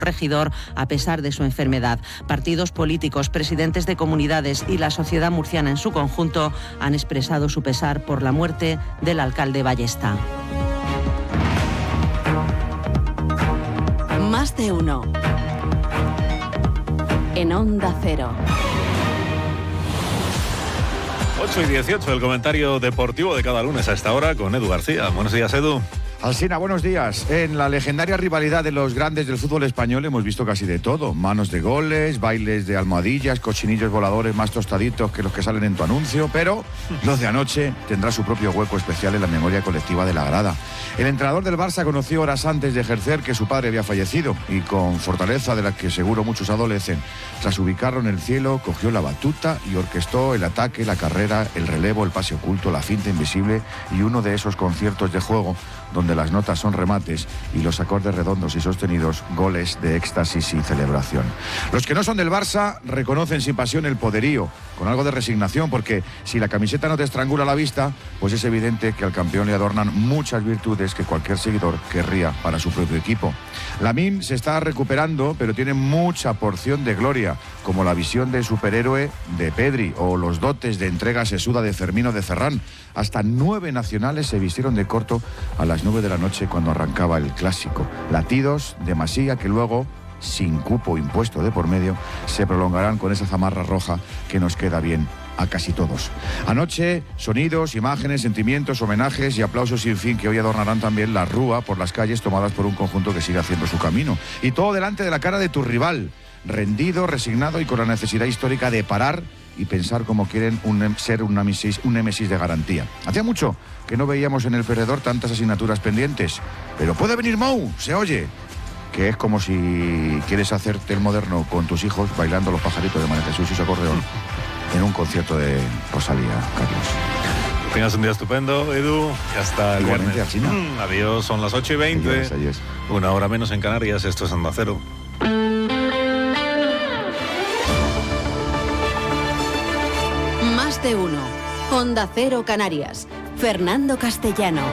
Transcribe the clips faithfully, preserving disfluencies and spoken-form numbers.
regidor a pesar de su enfermedad. Partidos políticos, presidentes de comunidades y la sociedad murciana en su conjunto han expresado su pesar por la muerte del alcalde Ballesta. Más de uno. En Onda Cero. ocho y dieciocho, el comentario deportivo de cada lunes a esta hora con Edu García. Buenos días, Edu. Alsina, buenos días. En la legendaria rivalidad de los grandes del fútbol español hemos visto casi de todo. Manos de goles, bailes de almohadillas, cochinillos voladores más tostaditos que los que salen en tu anuncio, pero los de anoche tendrá su propio hueco especial en la memoria colectiva de la grada. El entrenador del Barça conoció horas antes de ejercer que su padre había fallecido y con fortaleza de la que seguro muchos adolecen, tras ubicarlo en el cielo, cogió la batuta y orquestó el ataque, la carrera, el relevo, el pase oculto, la finta invisible y uno de esos conciertos de juego donde las notas son remates y los acordes redondos y sostenidos, goles de éxtasis y celebración. Los que no son del Barça reconocen sin pasión el poderío, con algo de resignación, porque si la camiseta no te estrangula la vista, pues es evidente que al campeón le adornan muchas virtudes que cualquier seguidor querría para su propio equipo. Lamine se está recuperando, pero tiene mucha porción de gloria, como la visión de superhéroe de Pedri o los dotes de entrega sesuda de Fermino de Ferran. Hasta nueve nacionales se vistieron de corto a las nueve de la noche cuando arrancaba el clásico. Latidos de Masía que luego, sin cupo impuesto de por medio, se prolongarán con esa zamarra roja que nos queda bien a casi todos. Anoche, sonidos, imágenes, sentimientos, homenajes y aplausos sin fin que hoy adornarán también la rúa por las calles tomadas por un conjunto que sigue haciendo su camino. Y todo delante de la cara de tu rival, rendido, resignado y con la necesidad histórica de parar y pensar cómo quieren un, ser un némesis, un némesis de garantía. Hacía mucho que no veíamos en el perdedor tantas asignaturas pendientes, pero puede venir Mou, se oye, que es como si quieres hacerte el moderno con tus hijos bailando los pajaritos de María Jesús y su acordeón en un concierto de Rosalía, Carlos. Tengas un día estupendo, Edu, y hasta el Igualmente, viernes. Mm, adiós, son las ocho y veinte. Adiós, adiós. Una hora menos en Canarias, esto es Onda Cero. Más de uno. Onda Cero Canarias. Fernando Castellano.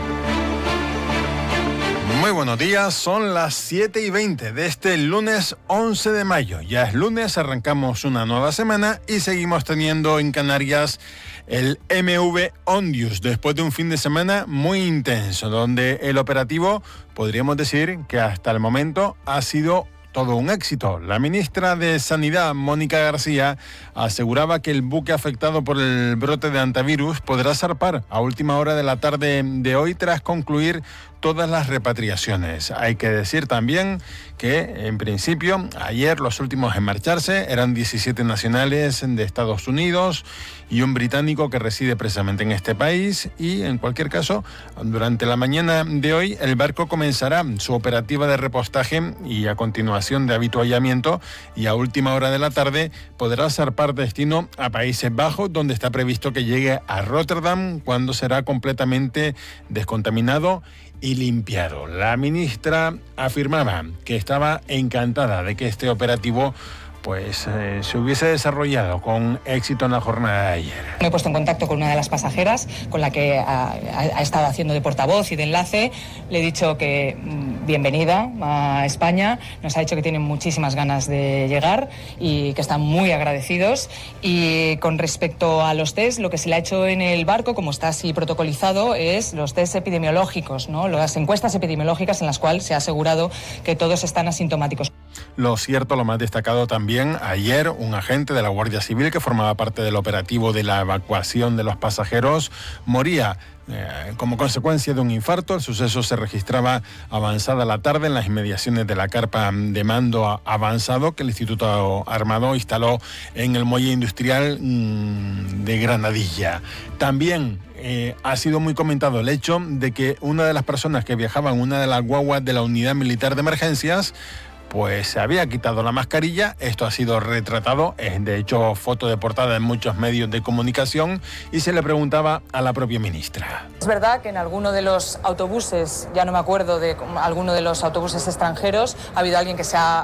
Muy buenos días, son las siete y veinte de este lunes once de mayo. Ya es lunes, arrancamos una nueva semana y seguimos teniendo en Canarias el M V Ondius, después de un fin de semana muy intenso, donde el operativo, podríamos decir que hasta el momento ha sido todo un éxito. La ministra de Sanidad, Mónica García, aseguraba que el buque afectado por el brote de hantavirus podrá zarpar a última hora de la tarde de hoy tras concluir todas las repatriaciones. Hay que decir también que, en principio, ayer los últimos en marcharse eran diecisiete nacionales de Estados Unidos y un británico que reside precisamente en este país, y en cualquier caso, durante la mañana de hoy el barco comenzará su operativa de repostaje y a continuación de habituallamiento, y a última hora de la tarde podrá zarpar destino a Países Bajos, donde está previsto que llegue a Rotterdam cuando será completamente descontaminado y limpiado. La ministra afirmaba que estaba encantada de que este operativo pues eh, se hubiese desarrollado con éxito en la jornada de ayer. Me he puesto en contacto con una de las pasajeras con la que ha, ha estado haciendo de portavoz y de enlace. Le he dicho que mmm, bienvenida a España, nos ha dicho que tienen muchísimas ganas de llegar y que están muy agradecidos. Y con respecto a los test, lo que se le ha hecho en el barco, como está así protocolizado, es los test epidemiológicos, ¿no? Las encuestas epidemiológicas en las cuales se ha asegurado que todos están asintomáticos. Lo cierto, lo más destacado también, ayer un agente de la Guardia Civil que formaba parte del operativo de la evacuación de los pasajeros moría eh, como consecuencia de un infarto. El suceso se registraba avanzada la tarde en las inmediaciones de la carpa de mando avanzado que el Instituto Armado instaló en el muelle industrial mmm, de Granadilla. También Eh, ha sido muy comentado el hecho de que una de las personas que viajaba en una de las guaguas de la Unidad Militar de Emergencias pues se había quitado la mascarilla. Esto ha sido retratado, es de hecho foto de portada en muchos medios de comunicación, y se le preguntaba a la propia ministra. Es verdad que en alguno de los autobuses, ya no me acuerdo de alguno de los autobuses extranjeros, ha habido alguien que se ha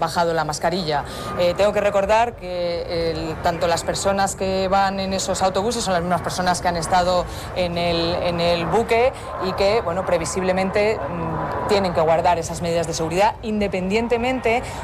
bajado la mascarilla. Eh, tengo que recordar que el, tanto las personas que van en esos autobuses son las mismas personas que han estado en el, en el buque y que, bueno, previsiblemente mmm, tienen que guardar esas medidas de seguridad, independientemente